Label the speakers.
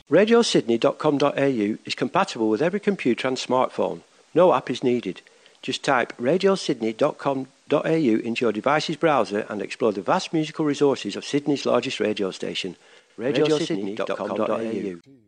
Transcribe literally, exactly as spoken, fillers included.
Speaker 1: radio sydney dot com dot a u is compatible with every computer and smartphone. No app is needed. Just type radio sydney dot com dot a u into your device's browser and explore the vast musical resources of Sydney's largest radio station, radio sydney dot com dot a u.